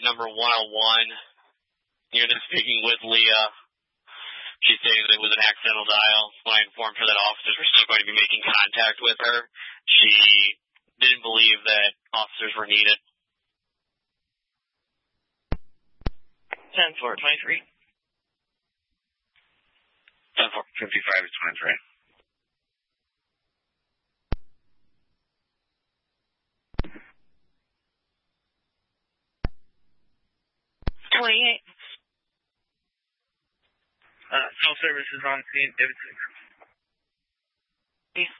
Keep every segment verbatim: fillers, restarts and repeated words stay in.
number one oh one. Unit speaking with Leah. She stated that it was an accidental dial. When I informed her that officers were still going to be making contact with her, she didn't believe that officers were needed. ten four twenty-three. ten four fifty-five to twenty-three. twenty-eight. Uh, cell service is on scene, Davidson. Peace.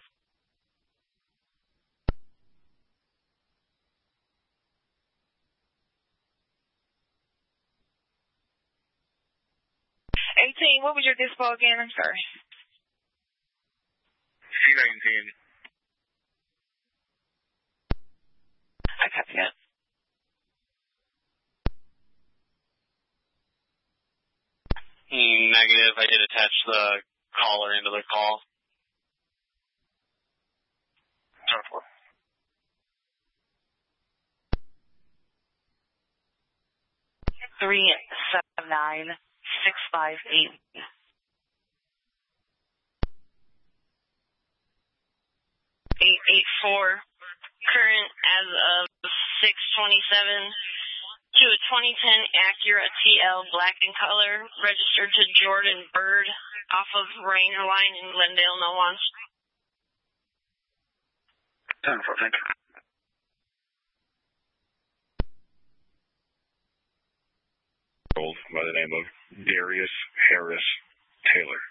eighteen, what was your dispo again? I'm sorry. C nineteen. I copy that. Negative. I did attach the caller into the call. ten four. Three seven nine six five eight. Eight eight four. Current as of six twenty seven. To a twenty ten Acura T L black in color, registered to Jordan Bird off of Rainer Line in Glendale, Nowans. ten four, thank you. By the name of Darius Harris Taylor.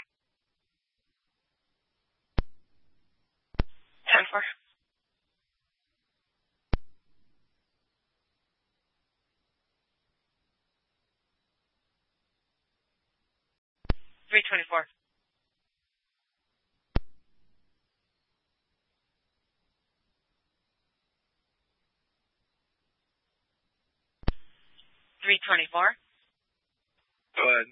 ten four. three twenty-four. three twenty-four. Go ahead.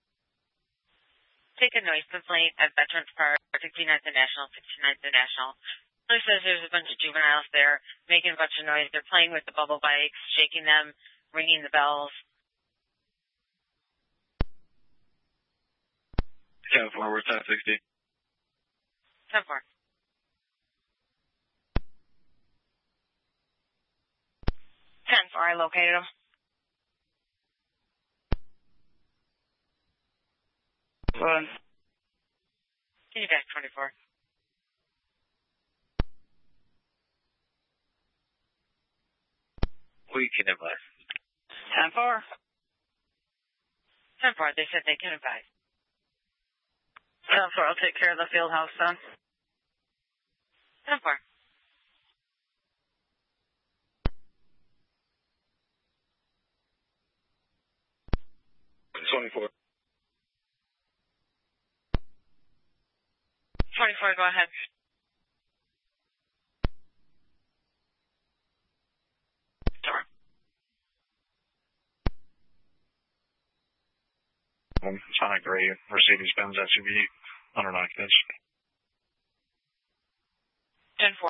Take a noise complaint at Veterans Park, fifty-ninth and National, fifty-ninth and National. Police says there's a bunch of juveniles there making a bunch of noise. They're playing with the bubble bikes, shaking them, ringing the bells. ten four, we're ten sixty. ten four. ten four, I located them. Run. Can you back twenty-four? We can advise. ten four. ten four, they said they can advise. ten four, I'll take care of the field house then. ten four. twenty-four. twenty-four, go ahead. Door. Um, Sonic Gray, Mercedes-Benz S U V, under occupancy. ten four.